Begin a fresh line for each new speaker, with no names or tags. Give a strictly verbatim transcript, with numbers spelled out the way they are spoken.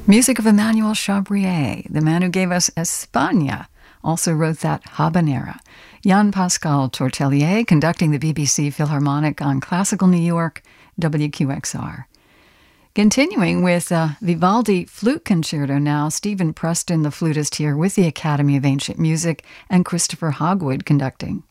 Music of Emmanuel Chabrier, the man who gave us España, also wrote that habanera. Jean-Pascal Tortelier conducting the B B C Philharmonic on Classical New York, W Q X R. Continuing with uh, Vivaldi Flute Concerto now, Stephen Preston, the flutist here with the Academy of Ancient Music, and Christopher Hogwood conducting.